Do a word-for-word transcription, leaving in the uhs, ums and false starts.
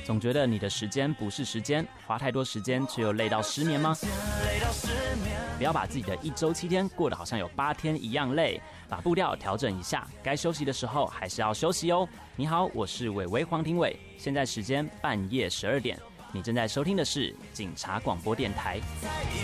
总觉得你的时间不是时间，花太多时间却又累到失眠吗？不要把自己的一周七天过得好像有八天一样累，把步调调整一下，该休息的时候还是要休息哦。你好，我是伟伟黄庭伟，现在时间半夜十二点，你正在收听的是警察广播电台。